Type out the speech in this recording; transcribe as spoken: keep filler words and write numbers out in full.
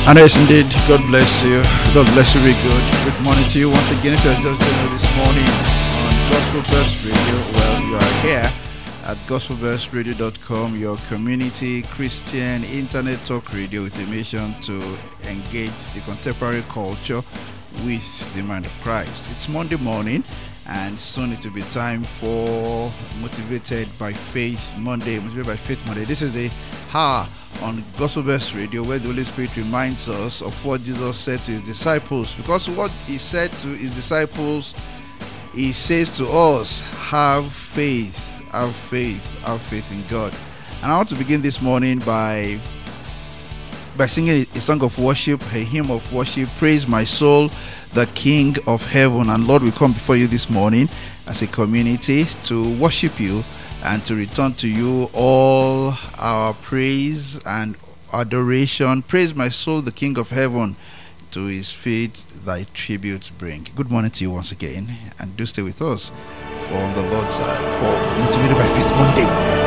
And yes, indeed, God bless you. God bless you, very good. Good morning to you once again. If you're just joining us this morning on Gospel Burst Radio, well, you are here at gospel burst radio dot com, your community Christian internet talk radio with a mission to engage the contemporary culture with the mind of Christ. It's Monday morning, and soon it will be time for Motivated by Faith Monday. Motivated by Faith Monday. This is the hour on Gospel Burst Radio where the Holy Spirit reminds us of what Jesus said to his disciples. Because what he said to his disciples, he says to us, have faith, have faith, have faith in God. And I want to begin this morning by by singing a song of worship, a hymn of worship. Praise my soul, the King of heaven. And Lord, we come before you this morning as a community to worship you and to return to you all our praise and adoration. Praise my soul, the King of heaven. To his feet thy tribute bring. Good morning to you once again, and do stay with us for the Lord's side for Motivated by Faith Monday.